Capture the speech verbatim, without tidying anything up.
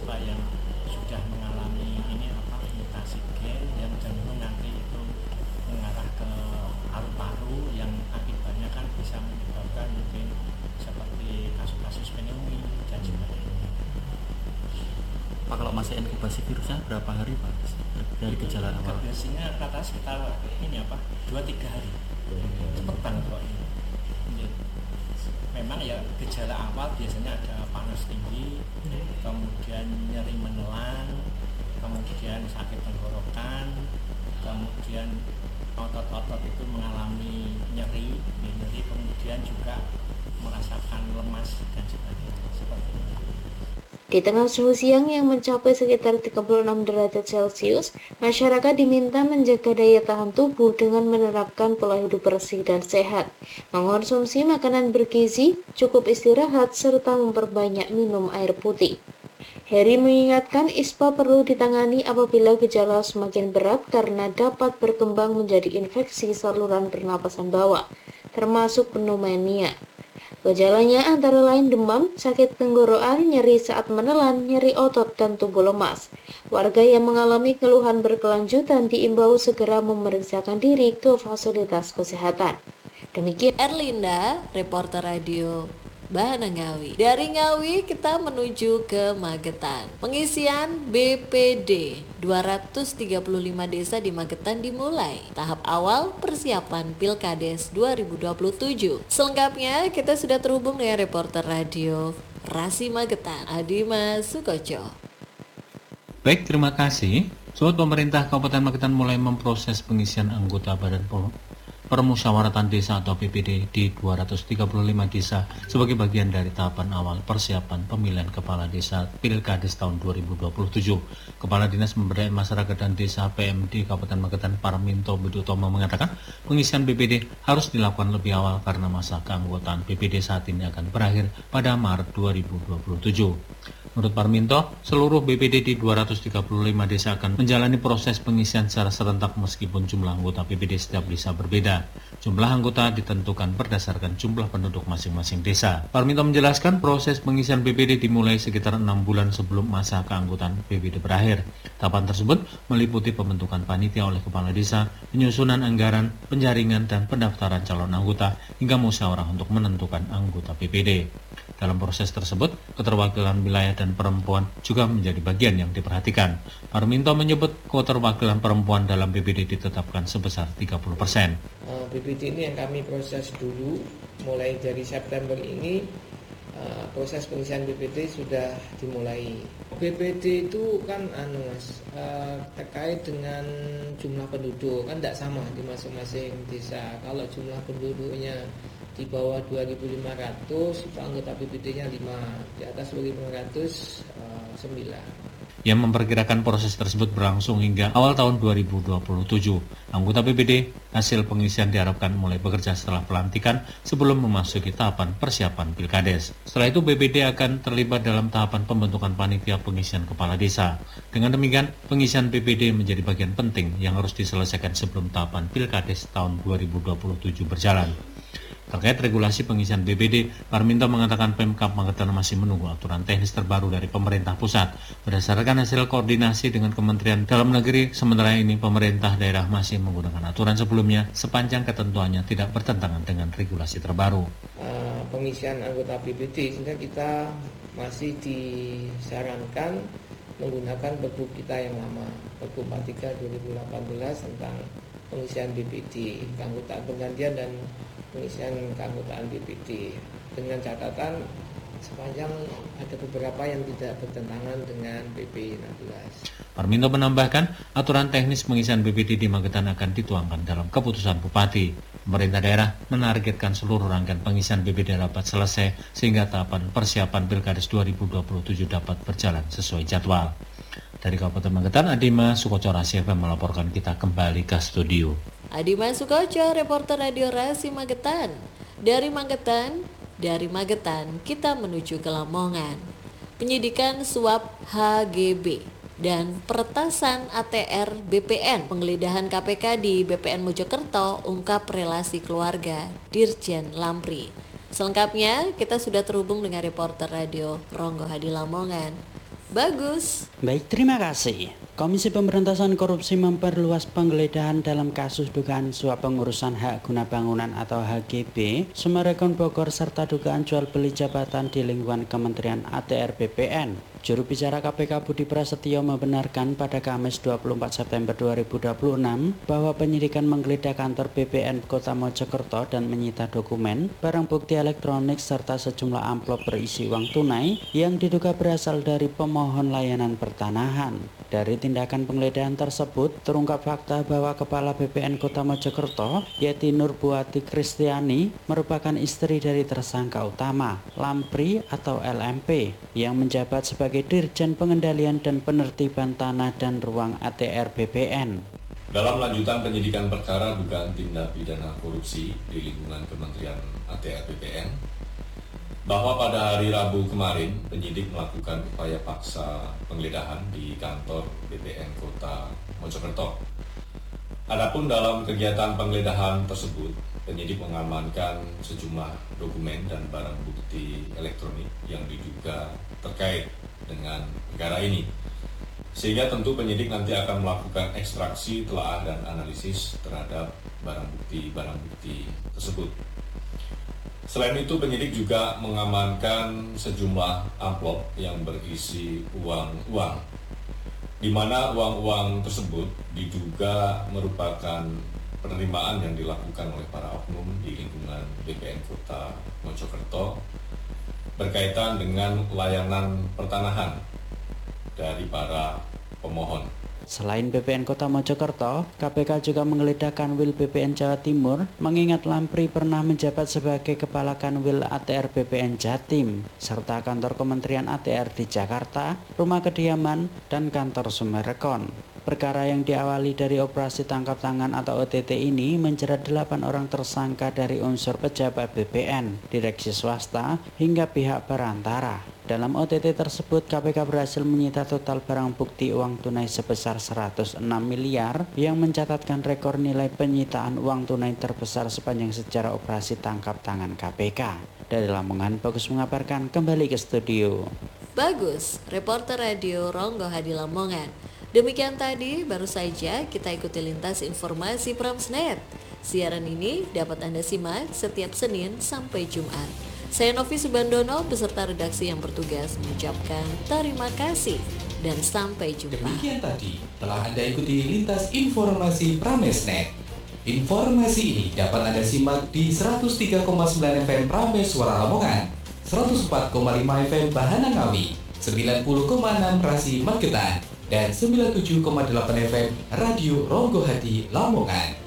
mahasiswa yang sudah mengalami ini apa mutasi gen yang cenderung nanti itu mengarah ke paru-paru yang akibatnya kan bisa menyebabkan mungkin seperti kasus-kasus pneumonia dan sebagainya. Pak, kalau masa inkubasi virusnya berapa hari Pak dari gejala awal? Biasanya kata sekitar ini apa dua tiga hari. Cepet banget kok ini. Memang ya gejala awal biasanya ada panas tinggi, kemudian nyeri menelan, kemudian sakit tenggorokan, kemudian otot-otot itu mengalami nyeri, nyeri kemudian juga merasakan lemas dan sebagainya seperti itu. Di tengah suhu siang yang mencapai sekitar tiga puluh enam derajat Celcius, masyarakat diminta menjaga daya tahan tubuh dengan menerapkan pola hidup bersih dan sehat, mengonsumsi makanan bergizi, cukup istirahat, serta memperbanyak minum air putih. Heri mengingatkan I S P A perlu ditangani apabila gejala semakin berat karena dapat berkembang menjadi infeksi saluran pernapasan bawah, termasuk pneumonia. Gejalanya antara lain demam, sakit tenggorokan, nyeri saat menelan, nyeri otot, dan tubuh lemas. Warga yang mengalami keluhan berkelanjutan diimbau segera memeriksakan diri ke fasilitas kesehatan. Demikian Erlinda, reporter radio Bahana Ngawi. Dari Ngawi kita menuju ke Magetan. Pengisian B P D dua ratus tiga puluh lima desa di Magetan dimulai. Tahap awal persiapan Pilkades dua ribu dua puluh tujuh. Selengkapnya kita sudah terhubung dengan reporter radio Rasi Magetan, Adima Sukoco. Baik, terima kasih. Sobat, pemerintah Kabupaten Magetan mulai memproses pengisian anggota Badan Permusyawaratan Desa atau B P D di dua ratus tiga puluh lima desa sebagai bagian dari tahapan awal persiapan pemilihan Kepala Desa Pilkades tahun dua ribu dua puluh tujuh. Kepala Dinas Pemberdayaan Masyarakat dan Desa P M D Kabupaten Magetan Parminto Budutomo mengatakan pengisian B P D harus dilakukan lebih awal karena masa keanggotaan B P D saat ini akan berakhir pada Maret dua ribu dua puluh tujuh. Menurut Parminto, seluruh B P D di dua ratus tiga puluh lima desa akan menjalani proses pengisian secara serentak meskipun jumlah anggota B P D setiap desa berbeda. Jumlah anggota ditentukan berdasarkan jumlah penduduk masing-masing desa. Parminto menjelaskan proses pengisian B P D dimulai sekitar enam bulan sebelum masa keanggotaan B P D berakhir. Tahapan tersebut meliputi pembentukan panitia oleh kepala desa, penyusunan anggaran, penjaringan dan pendaftaran calon anggota hingga musyawarah untuk menentukan anggota B P D. Dalam proses tersebut, keterwakilan wilayah dan perempuan juga menjadi bagian yang diperhatikan. Parminto menyebut keterwakilan perempuan dalam B P D ditetapkan sebesar tiga puluh persen. B P D ini yang kami proses dulu, mulai dari September ini proses pengisian B P D sudah dimulai. B P D itu kan anu mas, terkait dengan jumlah penduduk kan tidak sama di masing-masing desa. Kalau jumlah penduduknya di bawah dua ribu lima ratus, itu anggota B P D-nya lima, di atas dua ribu lima ratus sembilan. Yang memperkirakan proses tersebut berlangsung hingga awal tahun dua ribu dua puluh tujuh. Anggota B P D hasil pengisian diharapkan mulai bekerja setelah pelantikan sebelum memasuki tahapan persiapan Pilkades. Setelah itu B P D akan terlibat dalam tahapan pembentukan panitia pengisian kepala desa. Dengan demikian, pengisian B P D menjadi bagian penting yang harus diselesaikan sebelum tahapan Pilkades tahun dua ribu dua puluh tujuh berjalan. Terkait regulasi pengisian B P D, Parminto mengatakan Pemkab Magetan masih menunggu aturan teknis terbaru dari pemerintah pusat. Berdasarkan hasil koordinasi dengan Kementerian Dalam Negeri, sementara ini pemerintah daerah masih menggunakan aturan sebelumnya sepanjang ketentuannya tidak bertentangan dengan regulasi terbaru. Uh, pengisian anggota B P D, sehingga kita masih disarankan menggunakan Pergub kita yang lama, Pergub empat puluh tiga dua ribu delapan belas tentang pengisian B P D, keanggotaan penggantian dan pengisian keanggotaan B P D, dengan catatan sepanjang ada beberapa yang tidak bertentangan dengan B P enam belas. Parminto menambahkan, aturan teknis pengisian B P D di Magetan akan dituangkan dalam keputusan Bupati. Pemerintah daerah menargetkan seluruh rangkaian pengisian B P D dapat selesai sehingga tahapan persiapan Pilkades dua ribu dua puluh tujuh dapat berjalan sesuai jadwal. Dari Kabupaten Magetan, Adima Sukoco Rasi F M melaporkan. Kita kembali ke studio. Adima Sukoco, reporter radio Rasi Magetan. Dari Magetan, dari Magetan kita menuju ke Lamongan. Penyidikan suap H G B dan peretasan A T R B P N, penggeledahan K P K di B P N Mojokerto ungkap relasi keluarga Dirjen Lampri. Selengkapnya kita sudah terhubung dengan reporter radio Ronggo Hadi Lamongan. Bagus. Baik, terima kasih. Komisi Pemberantasan Korupsi memperluas penggeledahan dalam kasus dugaan suap pengurusan hak guna bangunan atau H G B Summarecon Bogor serta dugaan jual beli jabatan di lingkungan Kementerian A T R B P N. Juru bicara K P K Budi Prasetyo membenarkan pada Kamis dua puluh empat September dua ribu dua puluh enam bahwa penyidikan menggeledah kantor B P N Kota Mojokerto dan menyita dokumen, barang bukti elektronik serta sejumlah amplop berisi uang tunai yang diduga berasal dari pemohon layanan pertanahan. Dari tindakan penggeledahan tersebut, terungkap fakta bahwa Kepala B P N Kota Mojokerto, yaitu Nur Buati Kristiani, merupakan istri dari tersangka utama, Lampri atau L M P, yang menjabat sebagai Dirjen Pengendalian dan Penertiban Tanah dan Ruang A T R B P N. Dalam lanjutan penyidikan perkara dugaan tindak pidana korupsi di lingkungan Kementerian A T R B P N, bahwa pada hari Rabu kemarin penyidik melakukan upaya paksa penggeledahan di kantor B P N Kota Mojokerto. Adapun dalam kegiatan penggeledahan tersebut, penyidik mengamankan sejumlah dokumen dan barang bukti elektronik yang diduga terkait dengan negara ini. Sehingga tentu penyidik nanti akan melakukan ekstraksi, telaah dan analisis terhadap barang bukti-barang bukti tersebut. Selain itu, penyidik juga mengamankan sejumlah amplop yang berisi uang-uang, di mana uang-uang tersebut diduga merupakan penerimaan yang dilakukan oleh para oknum di lingkungan B P N Kota Mojokerto berkaitan dengan layanan pertanahan dari para pemohon. Selain B P N Kota Mojokerto, K P K juga menggeledah Kanwil B P N Jawa Timur, mengingat Lampri pernah menjabat sebagai Kepala Kanwil A T R B P N Jatim, serta kantor Kementerian A T R di Jakarta, rumah kediaman, dan kantor Summarecon. Perkara yang diawali dari operasi tangkap tangan atau O T T ini menjerat delapan orang tersangka dari unsur pejabat B P N, direksi swasta, hingga pihak perantara. Dalam O T T tersebut, K P K berhasil menyita total barang bukti uang tunai sebesar seratus enam miliar yang mencatatkan rekor nilai penyitaan uang tunai terbesar sepanjang sejarah operasi tangkap tangan K P K. Dari Lamongan, Bagus mengabarkan, kembali ke studio. Bagus, reporter radio Ronggo Hadi Lamongan. Demikian tadi baru saja kita ikuti lintas informasi Pramsnet. Siaran ini dapat Anda simak setiap Senin sampai Jumat. Saya Novi Subandono beserta redaksi yang bertugas mengucapkan terima kasih dan sampai jumpa. Demikian tadi telah Anda ikuti lintas informasi Pramesnet. Informasi ini dapat Anda simak di seratus tiga koma sembilan F M Prames Suara Lamongan, seratus empat koma lima F M Bahana Ngawi, sembilan puluh koma enam Rasi Magetan, dan sembilan puluh tujuh koma delapan F M Radio Ronggo Hadi Lamongan.